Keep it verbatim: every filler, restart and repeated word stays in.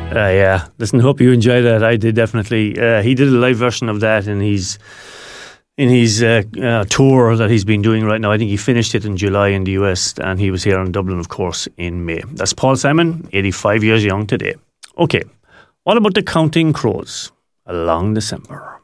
Uh, yeah, listen, hope you enjoyed that. I did definitely. Uh, he did a live version of that in his in his uh, uh, tour that he's been doing right now. I think he finished it in July in the U S, and he was here in Dublin, of course, in May. That's Paul Simon, eighty-five years young today. Okay, what about the Counting Crows? A Long December.